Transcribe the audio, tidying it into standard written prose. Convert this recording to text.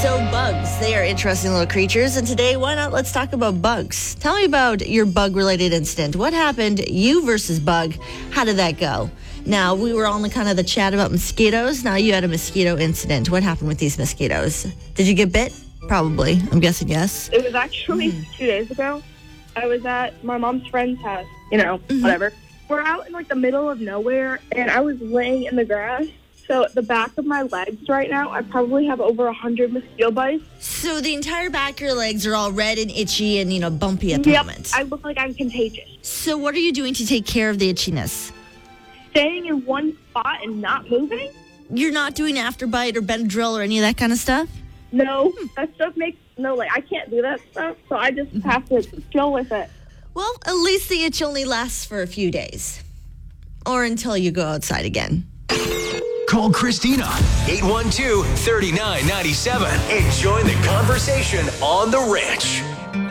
So bugs, they are interesting little creatures. And today, why not? Let's talk about bugs. Tell me about your bug-related incident. What happened? You versus bug. How did that go? Now, we were on the chat about mosquitoes. Now you had a mosquito incident. What happened with these mosquitoes? Did you get bit? Probably. I'm guessing yes. It was actually 2 days ago. I was at my mom's friend's house, whatever. We're out in the middle of nowhere, and I was laying in the grass. So the back of my legs right now, I probably have over 100 mosquito bites. So the entire back of your legs are all red and itchy and, bumpy at the moment. I look like I'm contagious. So what are you doing to take care of the itchiness? Staying in one spot and not moving? You're not doing Afterbite or Benadryl or any of that kind of stuff? No, that stuff makes I can't do that stuff, so I just have to deal with it. Well, at least the itch only lasts for a few days. Or until you go outside again. Call Christina, 812-3997, and join the conversation on The Ranch.